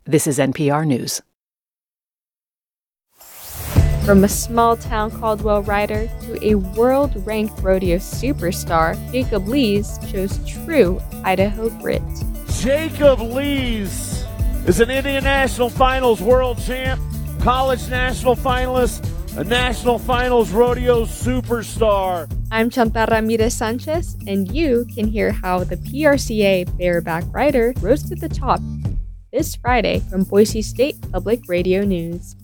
This is NPR News. From a small-town Caldwell rider to a world-ranked rodeo superstar, Jacob Lees chose true Idaho grit. Jacob Lees is an Indian National Finals world champ, college national finalist, a national finals rodeo superstar. I'm Chantal Ramirez Sanchez, and you can hear how the PRCA bareback rider rose to the top this Friday from Boise State Public Radio News.